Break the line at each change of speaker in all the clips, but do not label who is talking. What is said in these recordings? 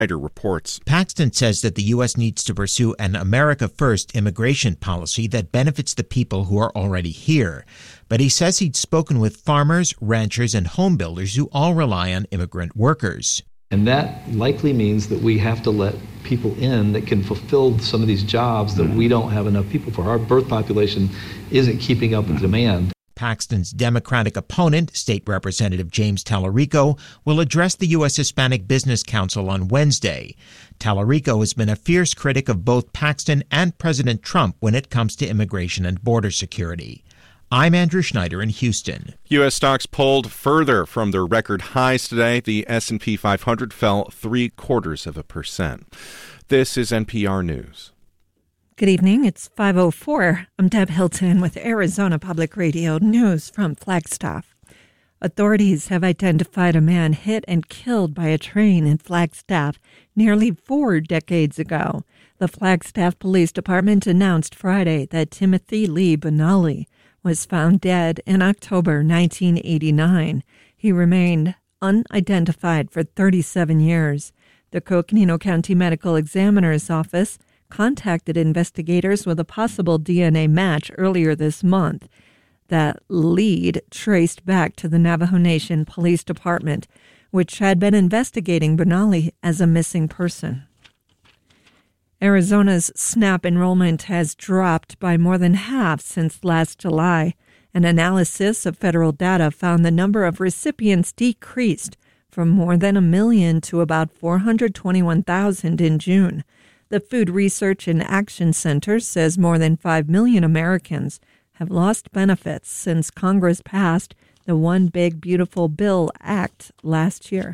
Schneider reports.
Paxton says that the U.S. needs to pursue an America First immigration policy that benefits the people who are already here. But he says he'd spoken with farmers, ranchers, and home builders who all rely on immigrant workers.
And that likely means that we have to let people in that can fulfill some of these jobs that we don't have enough people for. Our birth population isn't keeping up with demand.
Paxton's Democratic opponent, State Representative James Tallarico, will address the U.S. Hispanic Business Council on Wednesday. Tallarico has been a fierce critic of both Paxton and President Trump when it comes to immigration and border security. I'm Andrew Schneider in Houston.
U.S. stocks pulled further from their record highs today. The S&P 500 fell 0.75%. This is NPR News.
Good evening. It's 5:04. I'm Deb Hilton with Arizona Public Radio News from Flagstaff. Authorities have identified a man hit and killed by a train in Flagstaff nearly 4 decades ago. The Flagstaff Police Department announced Friday that Timothy Lee Benally was found dead in October 1989. He remained unidentified for 37 years. The Coconino County Medical Examiner's Office contacted investigators with a possible DNA match earlier this month. That lead traced back to the Navajo Nation Police Department, which had been investigating Benally as a missing person. Arizona's SNAP enrollment has dropped by more than half since last July. An analysis of federal data found the number of recipients decreased from more than 1 million to about 421,000 in June. The Food Research and Action Center says more than 5 million Americans have lost benefits since Congress passed the One Big Beautiful Bill Act last year.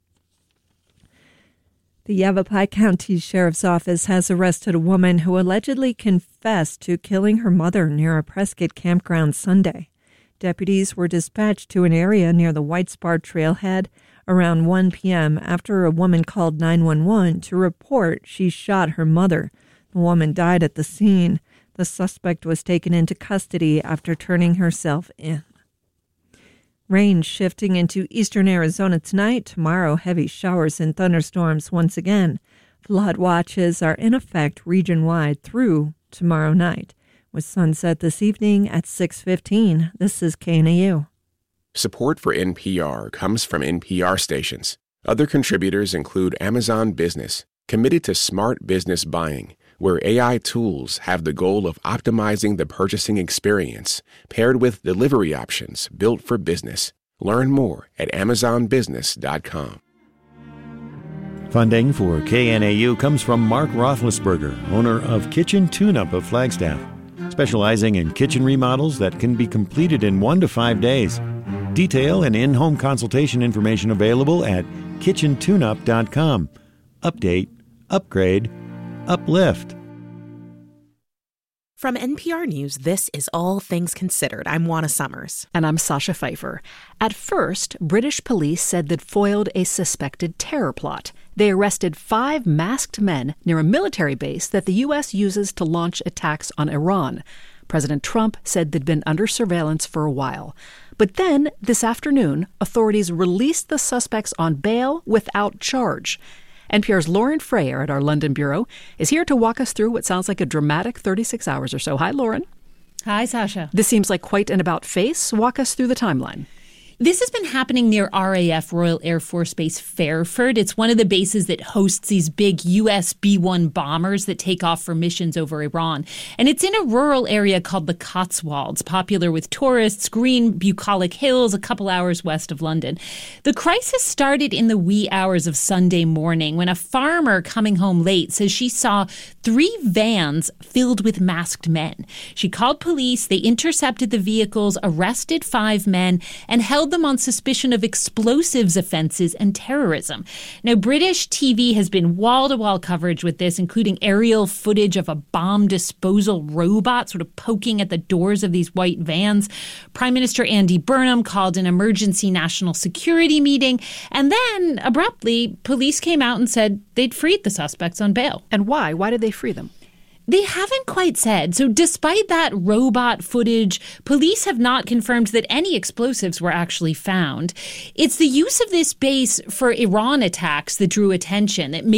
The Yavapai County Sheriff's Office has arrested a woman who allegedly confessed to killing her mother near a Prescott campground Sunday. Deputies were dispatched to an area near the White Spar Trailhead around 1 p.m. after a woman called 911 to report she shot her mother. The woman died at the scene. The suspect was taken into custody after turning herself in. Rain shifting into eastern Arizona tonight. Tomorrow, heavy showers and thunderstorms once again. Flood watches are in effect region-wide through tomorrow night. With sunset this evening at 6:15, this is KNAU.
Support for NPR comes from NPR stations. Other contributors include Amazon Business, committed to smart business buying, where AI tools have the goal of optimizing the purchasing experience, paired with delivery options built for business. Learn more at amazonbusiness.com.
Funding for KNAU comes from Mark Roethlisberger, owner of Kitchen Tune-Up of Flagstaff, specializing in kitchen remodels that can be completed in 1 to 5 days. Detail and in-home consultation information available at kitchentuneup.com. Update, upgrade, uplift.
From NPR News, this is All Things Considered. I'm Juana Summers.
And I'm Sasha Pfeiffer. At first, British police said they'd foiled a suspected terror plot. They arrested 5 masked men near a military base that the U.S. uses to launch attacks on Iran. President Trump said they'd been under surveillance for a while. But then, this afternoon, authorities released the suspects on bail without charge. NPR's Lauren Frayer at our London bureau is here to walk us through what sounds like a dramatic 36 hours or so. Hi, Lauren.
Hi, Sasha.
This seems like quite an about-face. Walk us through the timeline.
This has been happening near RAF, Royal Air Force Base Fairford. It's one of the bases that hosts these big U.S. B-1 bombers that take off for missions over Iran. And it's in a rural area called the Cotswolds, popular with tourists, green bucolic hills a couple hours west of London. The crisis started in the wee hours of Sunday morning when a farmer coming home late says she saw 3 vans filled with masked men. She called police, they intercepted the vehicles, arrested 5 men, and held them on suspicion of explosives offenses and terrorism. Now, British TV has been wall-to-wall coverage with this, including aerial footage of a bomb disposal robot sort of poking at the doors of these white vans. Prime Minister Andy Burnham called an emergency national security meeting, and then, abruptly, police came out and said they'd freed the suspects on bail.
And why? Why did they free them?
They haven't quite said. So despite that robot footage, police have not confirmed that any explosives were actually found. It's the use of this base for Iran attacks that drew attention. It